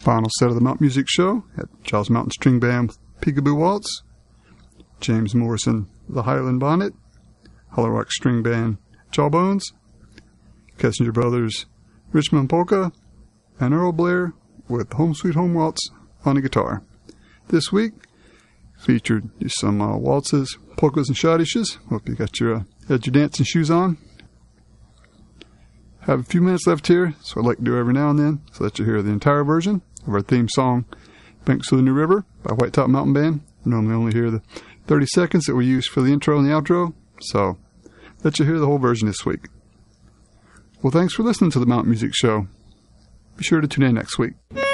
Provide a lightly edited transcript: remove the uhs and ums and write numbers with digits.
Final set of the Mountain Music Show at Giles Mountain String Band with Peekaboo Waltz, James Morrison, the Highland Bonnet, Hollow Rock String Band, Jawbones, Kessinger Brothers, Richmond Polka, and Earl Blair with Home Sweet Home Waltz on the guitar. This week featured some waltzes, polkas, and schottisches. Hope you got your had your dancing shoes on. Have a few minutes left here, so I'd like to do every now and then, so that you hear the entire version of our theme song, Banks of the New River by White Top Mountain Band. I normally only hear the 30 seconds that we use for the intro and the outro, so let you hear the whole version this week. Well, thanks for listening to the Mountain Music Show. Be sure to tune in next week.